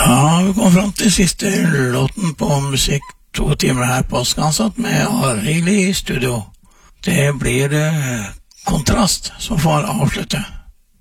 Da har vi kommet fram til siste låten på musikk 2 timer her på Skanset med Arild i studio. Det blir Kontrast som får avslutte.